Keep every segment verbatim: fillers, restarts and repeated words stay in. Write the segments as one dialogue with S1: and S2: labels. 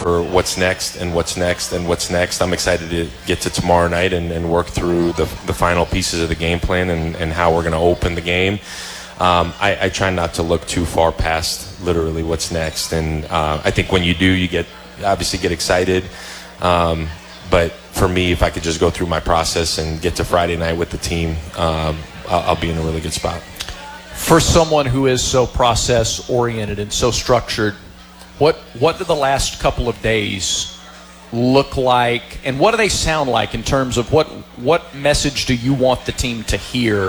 S1: for what's next and what's next and what's next. I'm excited to get to tomorrow night and, and work through the, the final pieces of the game plan and, and how we're going to open the game. Um, I, I try not to look too far past literally what's next. And uh, I think when you do, you get obviously get excited. Um, but for me, if I could just go through my process and get to Friday night with the team, um, I'll, I'll be in a really good spot.
S2: For someone who is so process-oriented and so structured, what what do the last couple of days look like, and what do they sound like in terms of what what message do you want the team to hear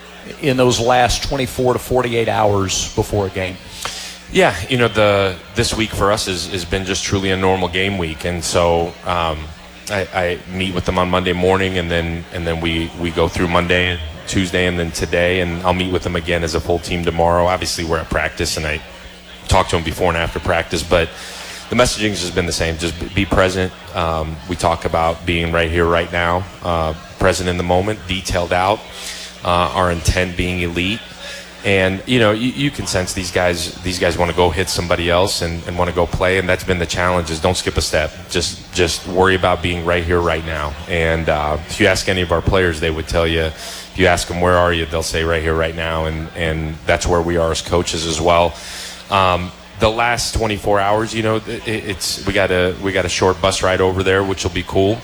S2: in those last twenty-four to forty-eight hours before a game?
S1: Yeah, you know, the this week for us is, has been just truly a normal game week, and so um, I, I meet with them on Monday morning, and then and then we, we go through Monday, Tuesday, and then today, and I'll meet with them again as a full team tomorrow. Obviously, we're at practice, and I talk to them before and after practice, but the messaging has just been the same. Just be present. Um, we talk about being right here, right now, uh, present in the moment, detailed out, uh, our intent being elite. And, you know, you, you can sense these guys these guys want to go hit somebody else and, and want to go play, and that's been the challenge is don't skip a step. Just just worry about being right here, right now. And uh, if you ask any of our players, they would tell you, if you ask them, where are you, they'll say right here, right now. And, and that's where we are as coaches as well. Um, the last twenty-four hours, you know, it, it's we got a we got a short bus ride over there, which will be cool.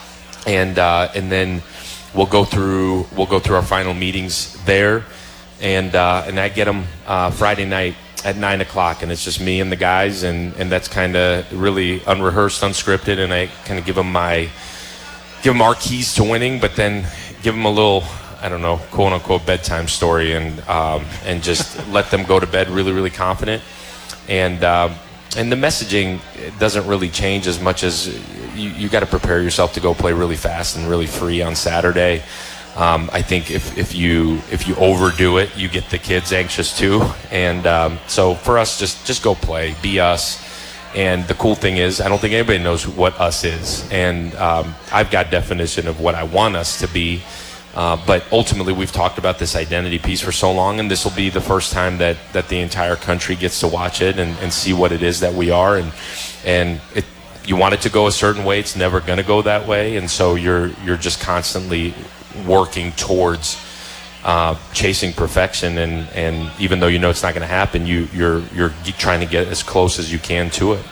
S1: And uh, and then we'll go through we'll go through our final meetings there. And uh, and I get them uh, Friday night at nine o'clock, and it's just me and the guys, and, and that's kind of really unrehearsed, unscripted, and I kind of give them my give them our keys to winning, but then give them a little, I don't know, quote unquote bedtime story, and um, and just let them go to bed really really confident, and uh, and the messaging doesn't really change as much as you you got to prepare yourself to go play really fast and really free on Saturday. Um, I think if, if you if you overdo it, you get the kids anxious too. And um, so for us, just just go play, be us. And the cool thing is, I don't think anybody knows what us is. And um, I've got definition of what I want us to be. Uh, but ultimately, we've talked about this identity piece for so long, and this will be the first time that, that the entire country gets to watch it and, and see what it is that we are. And and it, you want it to go a certain way, it's never going to go that way. And so you're you're just constantly working towards uh, chasing perfection, and, and even though you know it's not going to happen, you, you're you're trying to get as close as you can to it.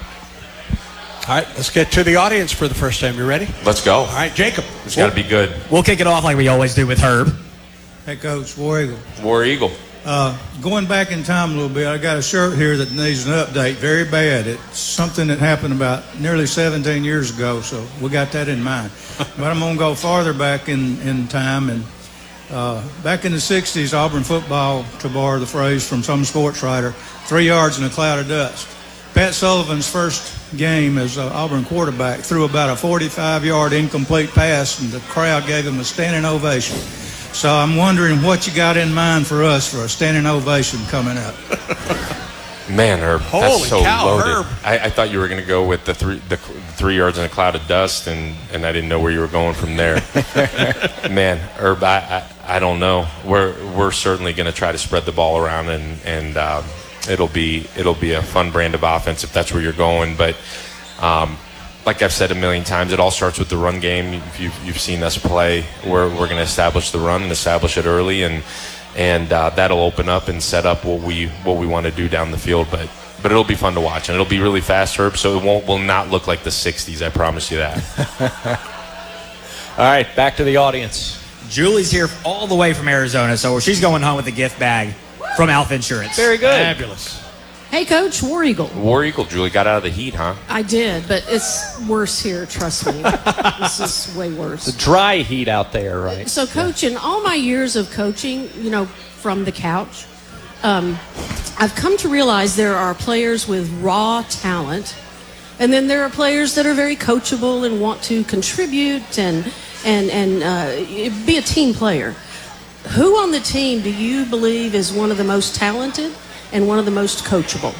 S3: All right, let's get to the audience for the first time. You ready?
S1: Let's go.
S3: All right, Jacob.
S1: It's got to be good.
S4: We'll kick it off like we always do with Herb.
S5: Hey, Coach, War Eagle.
S1: War Eagle.
S5: Uh, going back in time a little bit, I got a shirt here that needs an update very bad. It's something that happened about nearly seventeen years ago, so we got that in mind. But I'm going to go farther back in, in time. And uh, back in the sixties, Auburn football, to borrow the phrase from some sports writer, three yards in a cloud of dust. Pat Sullivan's first game as an Auburn quarterback threw about a forty-five-yard incomplete pass, and the crowd gave him a standing ovation. So I'm wondering what you got in mind for us for a standing ovation coming up.
S1: Man, Herb,
S3: Holy
S1: that's so
S3: cow,
S1: loaded.
S3: Herb.
S1: I, I thought you were going to go with the three the three yards in a cloud of dust, and, and I didn't know where you were going from there. Man, Herb, I, I I don't know. We're we're certainly going to try to spread the ball around, and and um, it'll be it'll be a fun brand of offense if that's where you're going. But um, like I've said a million times, it all starts with the run game. If you've, you've seen us play, we're we're going to establish the run and establish it early, and and uh, that'll open up and set up what we what we want to do down the field. But but it'll be fun to watch, and it'll be really fast, Herb. So it won't will not look like the sixties. I promise you that.
S2: All right, back to the audience.
S4: Julie's here all the way from Arizona, so she's going home with a gift bag from Alpha Insurance.
S2: Very good.
S3: Fabulous.
S6: Hey, Coach, War Eagle.
S1: War Eagle, Julie got out of the heat, huh?
S6: I did, but it's worse here, trust me. This is way worse.
S2: The dry heat out there, right?
S6: So, Coach, in all my years of coaching, you know, from the couch, um, I've come to realize there are players with raw talent, and then there are players that are very coachable and want to contribute and and and uh, be a team player. Who on the team do you believe is one of the most talented and one of the most coachable?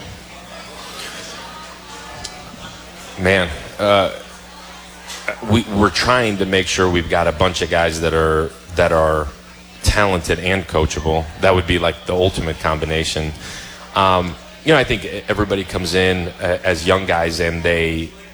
S1: Man, uh, we, we're trying to make sure we've got a bunch of guys that are that are talented and coachable. That would be like the ultimate combination. Um, you know, I think everybody comes in uh, as young guys, and they